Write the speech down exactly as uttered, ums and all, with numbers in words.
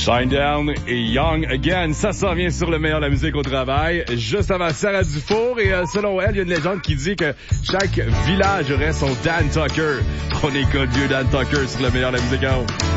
Shinedown et Young Again, ça s'en vient sur le meilleur de la musique au travail. Juste avant Sarah Dufour, et euh, selon elle, il y a une légende qui dit que chaque village aurait son Dan Tucker. On écoute vieux Dan Tucker sur le meilleur de la musique.